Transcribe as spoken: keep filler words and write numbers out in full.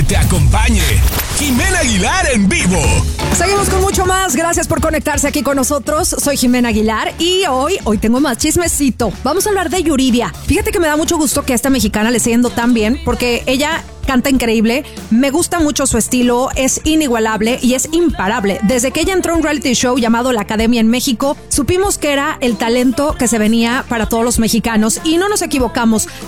que te acompañe. Jimena Aguilar en vivo. Seguimos con mucho más. Gracias por conectarse aquí con nosotros. Soy Jimena Aguilar y hoy, hoy tengo más chismecito. Vamos a hablar de Yuridia. Fíjate que me da mucho gusto que a esta mexicana le esté yendo tan bien, porque ella canta increíble, me gusta mucho su estilo, es inigualable y es imparable. Desde que ella entró a un reality show llamado La Academia en México, supimos que era el talento que se venía para todos los mexicanos y no nos equivocamos.